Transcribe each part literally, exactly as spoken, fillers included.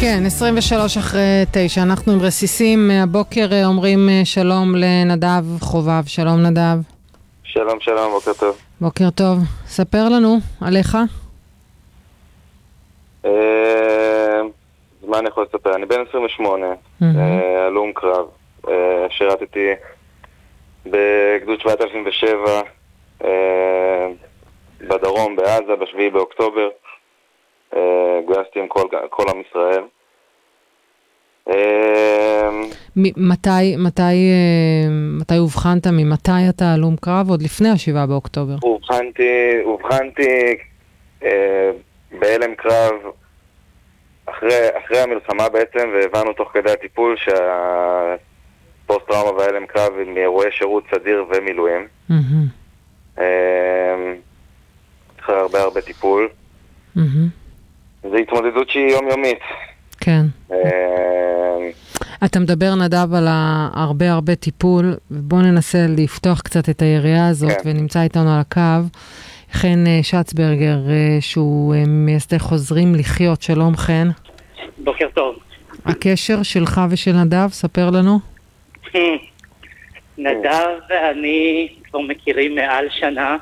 כן, עשרים ושלוש אחרי תשע, אנחנו עם רסיסים, הבוקר אומרים שלום לנדב חובב, שלום נדב. שלום, שלום, בוקר טוב. בוקר טוב, ספר לנו עליך. מה אני יכול לספר? אני בן עשרים ושמונה, הלום קרב, שירתתי בגדוד שבעת אלפים ושבע, בדרום, בעזה, בשביעי באוקטובר. גויסתי עם כל, כל עם ישראל. מתי, מתי, מתי הובחנת? ממתי אתה הלום קרב? עוד לפני השבעה באוקטובר. הובחנתי, הובחנתי בהלם קרב אחרי, אחרי המלחמה בעצם, והבנו תוך כדי הטיפול שהפוסט טראומה וההלם קרב עם אירועי שירות סדיר ומילואים. אחרי הרבה הרבה טיפול. זו התמודדות שהיא יומיומית. כן. אתה מדבר נדב על הרבה הרבה טיפול, ובוא ננסה לפתוח קצת את היריעה הזאת, ונמצא איתנו על הקו חן שצברגר, שהוא מייסדי חוזרים לחיות. שלום חן. בוקר טוב. הקשר שלך ושל נדב, ספר לנו. נדב ואני כבר מכירים מעל שנה,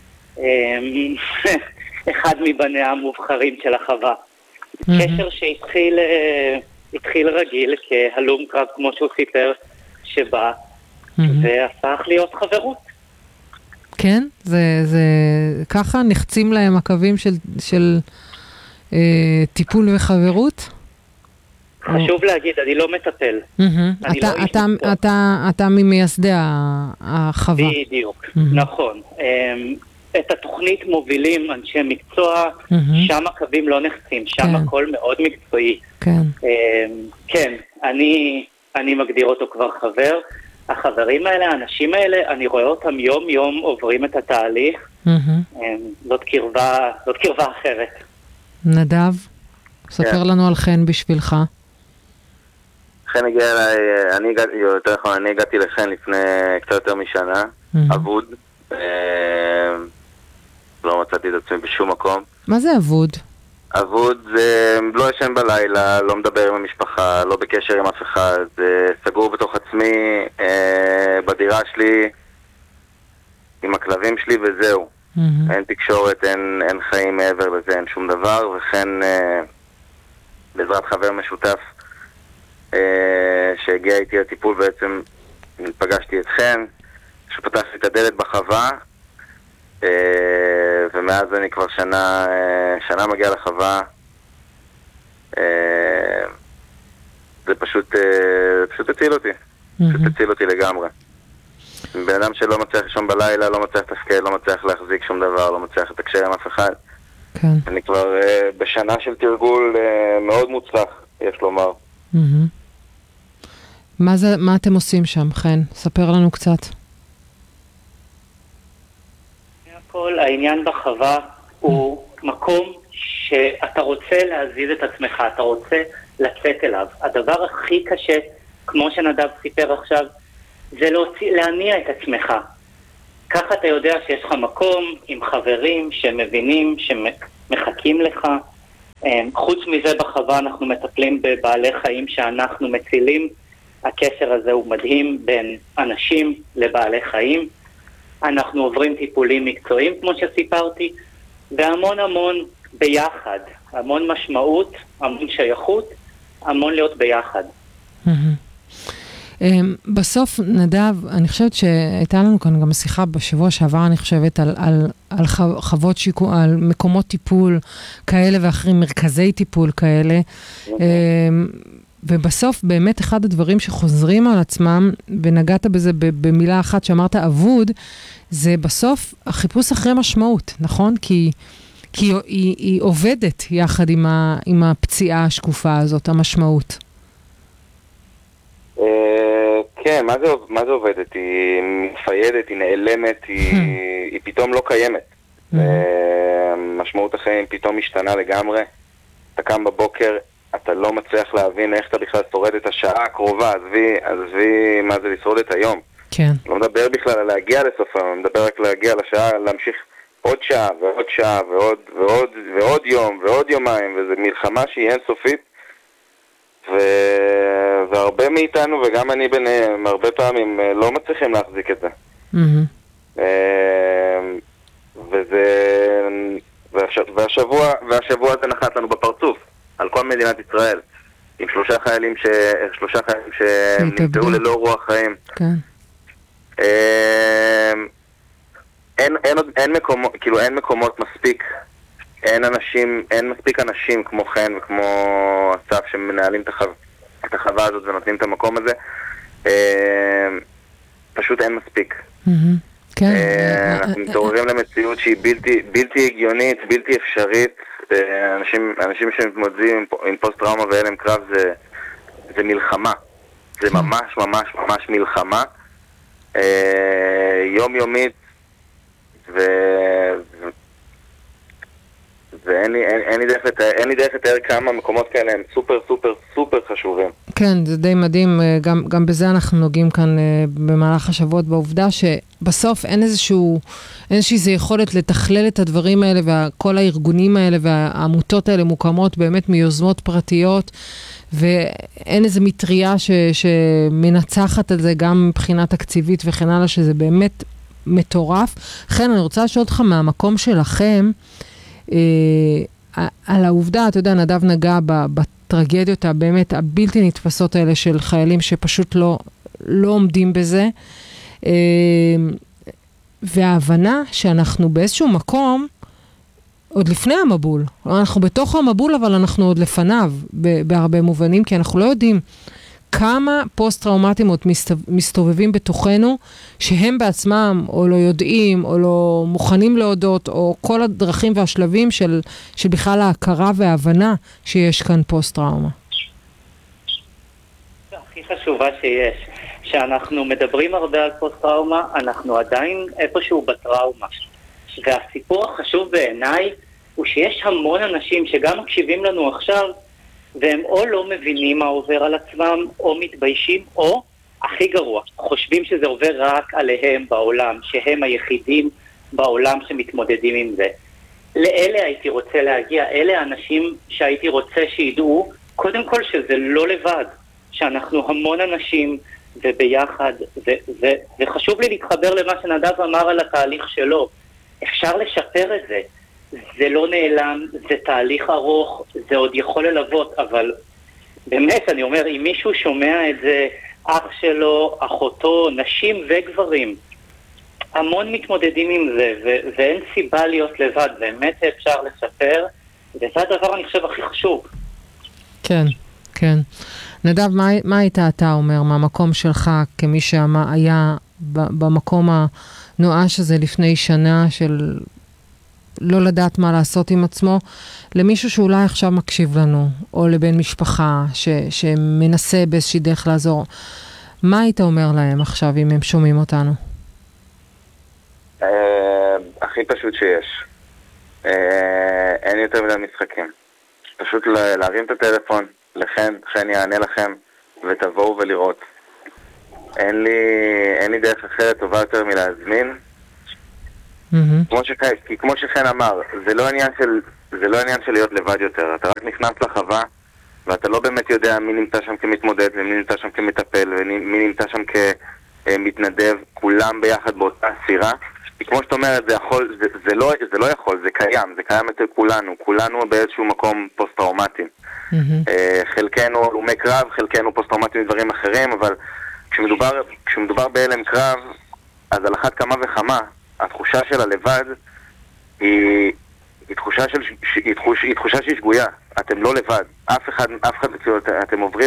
אחד מבניה המובחרים של החווה. קשר שהתחיל התחיל רגיל כהלום קרב, כמו שהוא סיפר, שבא והפך להיות חברות. כן, זה, זה ככה נחצים להם הקווים של, של אה, טיפול וחברות? חשוב להגיד, אני לא מטפל. אני אתה, לא אתה, אתה, אתה ממייסדי החווה. בדיוק, נכון. את התוכנית מובילים אנשי מקצוע, שם הקווים לא נחצים, שם הכל מאוד מקצועי. כן. כן, אני, אני מגדיר אותו כבר חבר. החברים האלה, האנשים האלה, אני רואה אותם יום יום עוברים את התהליך. זאת קרבה, זאת קרבה אחרת. נדב, ספר לנו על חן בשבילך. חן הגיע אליי, אני הגעתי, יותר נכון, אני הגעתי לחן לפני קצת יותר משנה, אבוד. לא מצאתי את עצמי בשום מקום. מה זה אבוד? אבוד זה לא ישן בלילה, לא מדבר עם המשפחה, לא בקשר עם אף אחד, סגור בתוך עצמי, בדירה שלי, עם הכלבים שלי וזהו. אין תקשורת, אין, אין חיים מעבר לזה, אין שום דבר, וכן בעזרת חבר משותף שהגיע איתי לטיפול בעצם פגשתי אתכם, שפתחתי את הדלת בחווה, ומאז אני כבר שנה, שנה מגיע לחווה. זה פשוט, פשוט הציל אותי, פשוט הציל אותי לגמרי. בן אדם שלא מצליח לישון בלילה, לא מצליח לתפקד, לא מצליח להחזיק שום דבר, לא מצליח לתקשר עם אף אחד. כן. אני כבר בשנה של תרגול מאוד מוצלח, יש לומר. מה זה, מה אתם עושים שם, חן? ספר לנו קצת. כל העניין בחווה הוא מקום שאתה רוצה להזיז את עצמך, אתה רוצה לצאת אליו. הדבר הכי קשה, כמו שנדב סיפר עכשיו, זה להוציא, להניע את עצמך. ככה אתה יודע שיש לך מקום עם חברים שמבינים, שמחכים לך. חוץ מזה בחווה אנחנו מטפלים בבעלי חיים שאנחנו מצילים. הקשר הזה הוא מדהים בין אנשים לבעלי חיים. אנחנו עוברים טיפולים מקצועיים, כמו שסיפרתי, והמון המון ביחד, המון משמעות, המון שייכות, המון להיות ביחד. בסוף, נדב, אני חושבת שהייתה לנו כאן גם שיחה בשבוע שעבר, אני חושבת, על, על, על חוות שיקום, על מקומות טיפול כאלה ואחרים, מרכזי טיפול כאלה, ובסוף באמת אחד הדברים שחוזרים על עצמם, ונגעת בזה במילה אחת שאמרת אבוד, זה בסוף החיפוש אחרי משמעות, נכון? כי, כי היא, היא עובדת יחד עם, ה, עם הפציעה השקופה הזאת, המשמעות. כן, מה זה, מה זה עובדת? היא מפיידת, היא נעלמת, היא, היא פתאום לא קיימת. משמעות החיים פתאום משתנה לגמרי. אתה קם בבוקר, אתה לא מצליח להבין איך אתה בכלל שורד את השעה הקרובה, עזבי, עזבי מה זה לשרוד את היום. כן. לא מדבר בכלל על להגיע לסוף היום, אני מדבר רק להגיע לשעה, להמשיך עוד שעה ועוד שעה ועוד, ועוד, ועוד יום ועוד יומיים, וזו מלחמה שהיא אינסופית, ו... והרבה מאיתנו, וגם אני ביניהם, הרבה פעמים לא מצליחים להחזיק את זה. Mm-hmm. וזה... והש... והשבוע, והשבוע זה נחת לנו בפרצוף, על כל מדינת ישראל, עם שלושה חיילים ש... שלושה חיילים שנמצאו ללא רוח חיים. כן. אין, אין, אין מקומות, כאילו אין מקומות מספיק, אין אנשים, אין מספיק אנשים כמו חן וכמו אסף שמנהלים את, החו... את החווה הזאת ונותנים את המקום הזה. פשוט אין מספיק. כן. אנחנו מתעוררים למציאות שהיא בלתי, בלתי הגיונית, בלתי אפשרית. אנשים, אנשים שמתמודדים עם פוסט-טראומה והלם קרב זה, זה מלחמה. זה ממש ממש ממש מלחמה. יומיומית, ו... ואין לי, אין, אין לי דרך לתאר, אין לי דרך לתאר כמה מקומות כאלה הם סופר סופר סופר חשובים. כן, זה די מדהים, גם, גם בזה אנחנו נוגעים כאן במהלך השבועות, בעובדה שבסוף אין איזשהו, אין איזושהי יכולת לתכלל את הדברים האלה, וכל הארגונים האלה והעמותות האלה מוקמות באמת מיוזמות פרטיות, ואין איזו מטריה ש, שמנצחת על זה גם מבחינה תקציבית וכן הלאה, שזה באמת מטורף. לכן אני רוצה לשאול אותך מהמקום שלכם, אה, על העובדה, אתה יודע, נדב נגע בטרגדיות הבאמת הבלתי נתפסות האלה של חיילים שפשוט לא, לא עומדים בזה, אה, וההבנה שאנחנו באיזשהו מקום, עוד לפני המבול. אנחנו בתוך המבול, אבל אנחנו עוד לפניו, בהרבה מובנים, כי אנחנו לא יודעים כמה פוסט-טראומטיים עוד מסתובבים בתוכנו, שהם בעצמם או לא יודעים, או לא מוכנים להודות, או כל הדרכים והשלבים של, של בכלל ההכרה וההבנה שיש כאן פוסט-טראומה. הכי חשובה שיש, שאנחנו מדברים הרבה על פוסט-טראומה, אנחנו עדיין איפשהו בטראומה. והסיפור החשוב בעיניי הוא שיש המון אנשים שגם מקשיבים לנו עכשיו, והם או לא מבינים מה עובר על עצמם, או מתביישים, או, הכי גרוע, חושבים שזה עובר רק עליהם בעולם, שהם היחידים בעולם שמתמודדים עם זה. לאלה הייתי רוצה להגיע, אלה האנשים שהייתי רוצה שידעו, קודם כל שזה לא לבד, שאנחנו המון אנשים וביחד, ו- ו- וחשוב לי להתחבר למה שנדב אמר על התהליך שלו. אפשר לשפר את זה. זה לא נעלם, זה תהליך ארוך, זה עוד יכול ללוות, אבל באמת, אני אומר, אם מישהו שומע את זה, אח שלו, אחותו, נשים וגברים, המון מתמודדים עם זה, ו- ואין סיבה להיות לבד, באמת אפשר לשפר, וזה הדבר, אני חושב, הכי חשוב. כן, כן. נדב, מה, מה היית אתה אומר מהמקום שלך, כמי שהיה במקום הנואש הזה לפני שנה של לא לדעת מה לעשות עם עצמו, למישהו שאולי עכשיו מקשיב לנו, או לבן משפחה ש, שמנסה באיזושהי דרך לעזור, מה היית אומר להם עכשיו אם הם שומעים אותנו? הכי פשוט שיש. אין יותר מדי משחקים. פשוט להרים את הטלפון, לכן, לכן יענה לכם, ותבואו ולראות. אין לי, אין לי דרך אחרת טובה יותר מלהזמין. Mm-hmm. כמו שחן, כי כמו שחן אמר, זה לא עניין של, זה לא עניין של להיות לבד יותר. אתה רק נכנס לחווה, ואתה לא באמת יודע מי נמצא שם כמתמודד, ומי נמצא שם כמטפל, ומי נמצא שם כמתנדב, כולם ביחד באותה סירה. כי כמו שאת אומרת, זה יכול, זה, זה לא, זה לא יכול, זה קיים, זה קיים אצל כולנו, כולנו באיזשהו מקום פוסט-טראומטיים. Mm-hmm. חלקנו הלומי קרב, חלקנו פוסט-טראומטיים ודברים אחרים, אבל כשמדובר, כשמדובר בהלם קרב, אז על אחת כמה וכמה, התחושה של הלבד היא, היא תחושה של, היא תחוש, היא תחושה שהיא שגויה. אתם לא לבד. אף אחד, אף אחד, אתם עוברים